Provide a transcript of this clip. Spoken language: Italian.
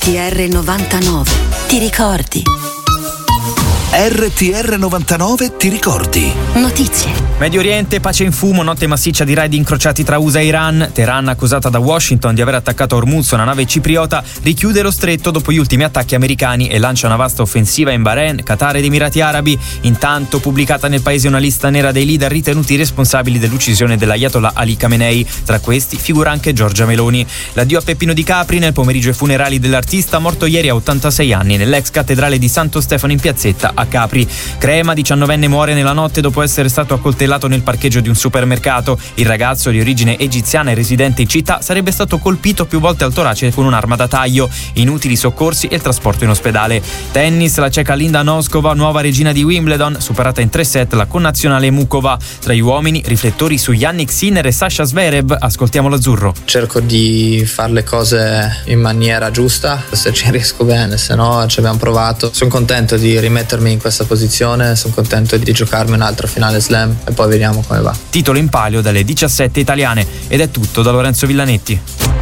RTR 99, ti ricordi? RTR 99 ti ricordi? Notizie. Medio Oriente, pace in fumo, notte massiccia di raid incrociati tra USA e Iran. Teheran, accusata da Washington di aver attaccato a Hormuz, una nave cipriota, richiude lo stretto dopo gli ultimi attacchi americani e lancia una vasta offensiva in Bahrain, Qatar ed Emirati Arabi. Intanto, pubblicata nel paese una lista nera dei leader ritenuti responsabili dell'uccisione dell'Ayatollah Ali Khamenei. Tra questi figura anche Giorgia Meloni. L'addio a Peppino Di Capri nel pomeriggio ai funerali dell'artista, morto ieri a 86 anni nell'ex cattedrale di Santo Stefano in Piazzetta a Capri. Crema, 19enne, muore nella notte dopo essere stato accoltellato nel parcheggio di un supermercato. Il ragazzo, di origine egiziana e residente in città, sarebbe stato colpito più volte al torace con un'arma da taglio. Inutili soccorsi e il trasporto in ospedale. Tennis, la ceca Linda Noskova, nuova regina di Wimbledon, superata in 3 set la connazionale Mukova. Tra gli uomini, riflettori su Jannik Sinner e Sasha Zverev. Ascoltiamo l'azzurro. Cerco di fare le cose in maniera giusta, se ci riesco bene, se no ci abbiamo provato. Sono contento di rimettermi in questa posizione, sono contento di giocarmi un'altra finale slam e poi vediamo come va. Titolo in palio dalle 17 italiane. Ed è tutto da Lorenzo Villanetti.